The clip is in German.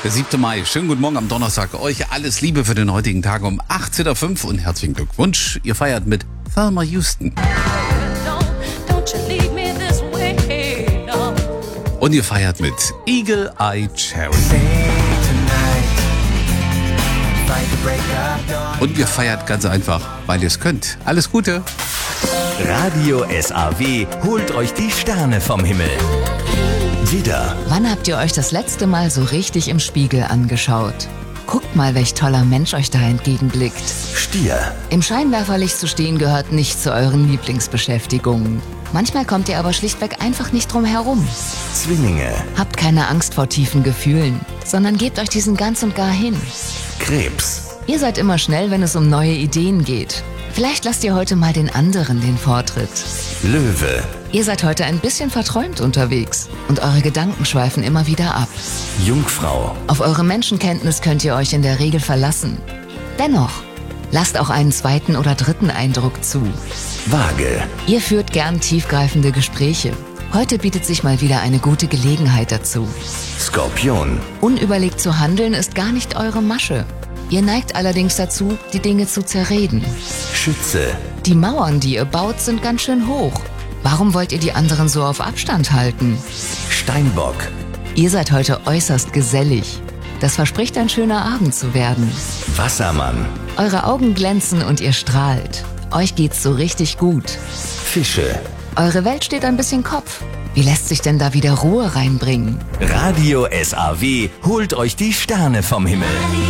Der 7. Mai. Schönen guten Morgen am Donnerstag. Euch alles Liebe für den heutigen Tag um 18.05 Uhr und herzlichen Glückwunsch. Ihr feiert mit Thelma Houston. Und ihr feiert mit Eagle Eye Cherry. Und ihr feiert ganz einfach, weil ihr es könnt. Alles Gute. Radio SAW holt euch die Sterne vom Himmel. Widder, Wann habt ihr euch das letzte Mal so richtig im Spiegel angeschaut? Guckt mal, welch toller Mensch euch da entgegenblickt. Stier, Im Scheinwerferlicht zu stehen gehört nicht zu euren Lieblingsbeschäftigungen. Manchmal kommt ihr aber schlichtweg einfach nicht drum herum. Zwillinge, Habt keine Angst vor tiefen Gefühlen, sondern gebt euch diesen ganz und gar hin. Krebs, Ihr seid immer schnell, wenn es um neue Ideen geht. Vielleicht lasst ihr heute mal den anderen den Vortritt. Löwe, Ihr seid heute ein bisschen verträumt unterwegs und eure Gedanken schweifen immer wieder ab. Jungfrau, Auf eure Menschenkenntnis könnt ihr euch in der Regel verlassen. Dennoch, lasst auch einen zweiten oder dritten Eindruck zu. Waage, Ihr führt gern tiefgreifende Gespräche. Heute bietet sich mal wieder eine gute Gelegenheit dazu. Skorpion, Unüberlegt zu handeln ist gar nicht eure Masche. Ihr neigt allerdings dazu, die Dinge zu zerreden. Schütze, Die Mauern, die ihr baut, sind ganz schön hoch. Warum wollt ihr die anderen so auf Abstand halten? Steinbock, Ihr seid heute äußerst gesellig. Das verspricht ein schöner Abend zu werden. Wassermann, Eure Augen glänzen und ihr strahlt. Euch geht's so richtig gut. Fische. Eure Welt steht ein bisschen Kopf. Wie lässt sich denn da wieder Ruhe reinbringen? Radio SAW holt euch die Sterne vom Himmel.